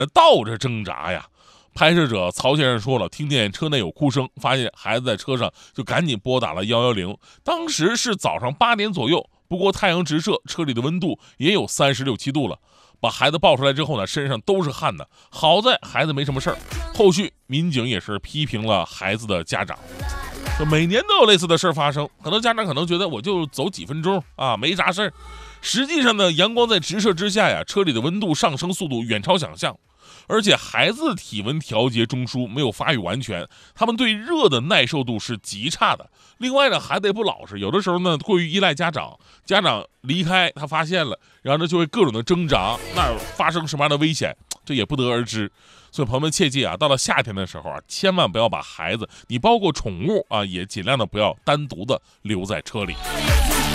倒着挣扎呀。拍摄者曹先生说了，听见车内有哭声，发现孩子在车上，就赶紧拨打了110。当时是早上8点左右，不过太阳直射，车里的温度也有36、7度了。把孩子抱出来之后呢，身上都是汗的，好在孩子没什么事儿。后续民警也是批评了孩子的家长。每年都有类似的事儿发生，很多家长可能觉得我就走几分钟啊，没啥事儿。实际上呢，阳光在直射之下呀，车里的温度上升速度远超想象。而且孩子体温调节中枢没有发育完全，他们对热的耐受度是极差的。另外呢，孩子也不老实，有的时候呢过于依赖家长，家长离开他发现了，然后呢就会各种的挣扎，那发生什么样的危险，这也不得而知。所以朋友们切记啊，到了夏天的时候啊，千万不要把孩子，你包括宠物啊，也尽量的不要单独的留在车里。